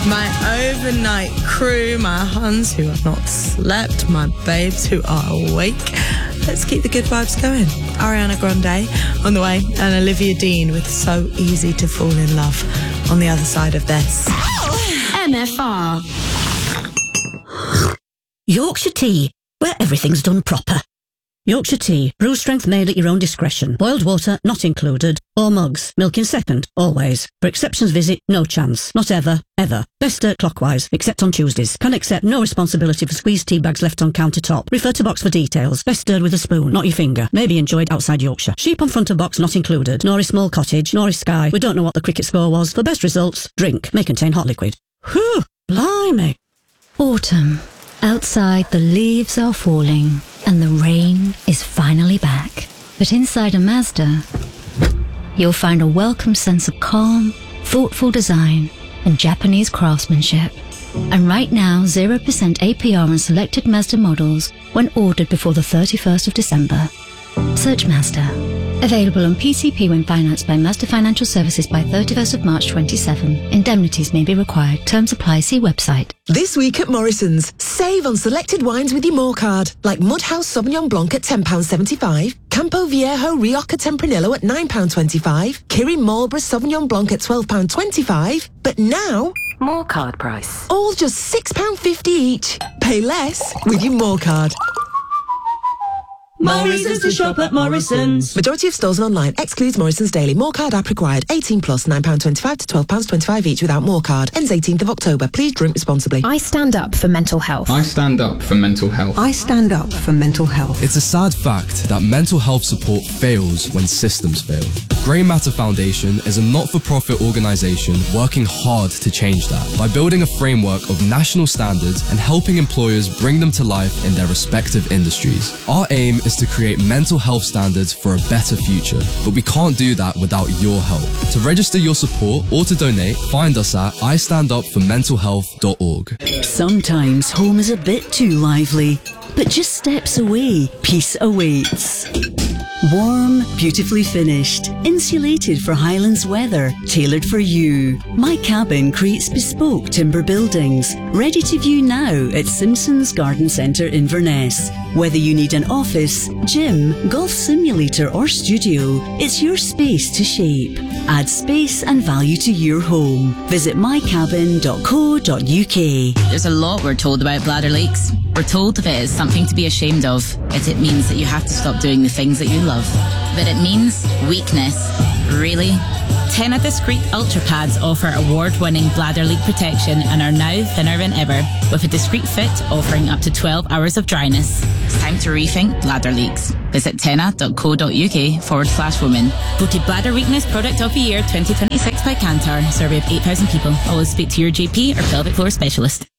My overnight crew, my huns who have not slept, my babes who are awake. Let's keep the good vibes going. Ariana Grande on the way, and Olivia Dean with So Easy to Fall in Love on the other side of this. MFR. Yorkshire Tea, where everything's done proper. Yorkshire Tea, brew strength made at your own discretion. Boiled water not included. Or mugs, milk in second, always. For exceptions visit, no chance. Not ever, ever. Best stir clockwise, except on Tuesdays. Can accept no responsibility for squeezed tea bags left on countertop. Refer to box for details. Best stirred with a spoon, not your finger. Maybe enjoyed outside Yorkshire. Sheep on front of box not included. Norris Small Cottage, Norris Sky. We don't know what the cricket score was. For best results, drink. May contain hot liquid. Whew, blimey. Autumn. Outside, the leaves are falling, and the rain is finally back. But inside a Mazda, you'll find a welcome sense of calm, thoughtful design, and Japanese craftsmanship. And right now, 0% APR on selected Mazda models when ordered before the 31st of December. Search Mazda. Available on PCP when financed by Mazda Financial Services by 31st of March 27. Indemnities may be required. Terms apply. See website. This week at Morrison's, save on selected wines with your More card, like Mudhouse Sauvignon Blanc at £10.75, Campo Viejo Rioja Tempranillo at £9.25, Kirin Marlborough Sauvignon Blanc at £12.25, but now... More card price. all just £6.50 each. Pay less with your More card. More reasons to shop at Morrison's. Majority of stores and online. Excludes Morrison's Daily. More card app required. 18 plus, £9.25 to £12.25 each without More card. Ends 18th of October. Please drink responsibly. I stand up for mental health. I stand up for mental health. I stand up for mental health. It's a sad fact that mental health support fails when systems fail. Grey Matter Foundation is a not-for-profit organisation working hard to change that by building a framework of national standards and helping employers bring them to life in their respective industries. Our aim is to create mental health standards for a better future, but we can't do that without your help. To register your support or to donate, find us at istandupformentalhealth.org. Sometimes home is a bit too lively, but just steps away, peace awaits. Warm, beautifully finished, insulated for Highlands weather, tailored for you. My Cabin creates bespoke timber buildings, ready to view now at Simpson's Garden Centre Inverness. Whether you need an office, gym, golf simulator or studio, it's your space to shape. Add space and value to your home. Visit mycabin.co.uk. There's a lot we're told about bladder leaks. We're told if it is something to be ashamed of, it means that you have to stop doing the things that you love. But it means weakness. Really? Tena Discreet Ultra Pads offer award-winning bladder leak protection and are now thinner than ever, with a discreet fit offering up to 12 hours of dryness. It's time to rethink bladder leaks. Visit tena.co.uk/women. Voted Bladder Weakness Product of the Year 2026 by Kantar. Survey of 8,000 people. Always speak to your GP or pelvic floor specialist.